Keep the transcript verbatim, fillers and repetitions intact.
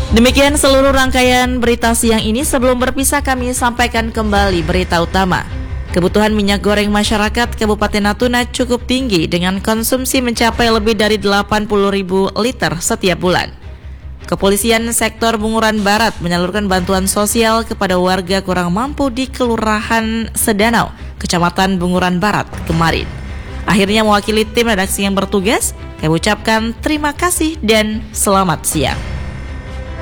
Demikian seluruh rangkaian berita siang ini. Sebelum berpisah kami sampaikan kembali berita utama. Kebutuhan minyak goreng masyarakat Kabupaten Natuna cukup tinggi dengan konsumsi mencapai lebih dari delapan puluh ribu liter setiap bulan. Kepolisian sektor Bunguran Barat menyalurkan bantuan sosial kepada warga kurang mampu di Kelurahan Sedanau, Kecamatan Bunguran Barat kemarin. Akhirnya mewakili tim redaksi yang bertugas, kami ucapkan terima kasih dan selamat siang.